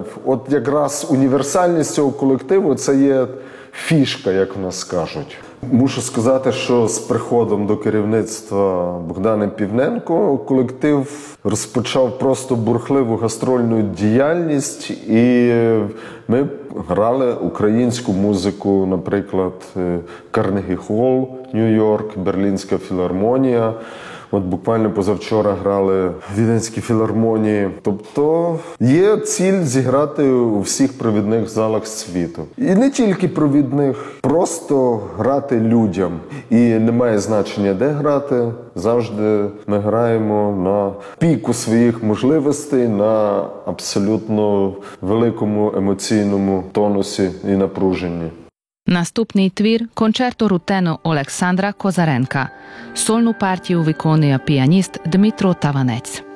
от якраз універсальність цього колективу – це є фішка, як в нас кажуть. Мушу сказати, що з приходом до керівництва Богдана Півненко колектив розпочав просто бурхливу гастрольну діяльність, і ми грали українську музику, наприклад, Карнегі Холл, Нью-Йорк, Берлінська філармонія. От буквально позавчора грали в Віденській філармонії. Тобто є ціль зіграти у всіх провідних залах світу. І не тільки провідних, просто грати людям. І немає значення, де грати. Завжди ми граємо на піку своїх можливостей, на абсолютно великому емоційному тонусі і напруженні. Наступний твір – концерто рутено Олександра Козаренка. Сольну партію виконує піаніст Дмитро Таванець.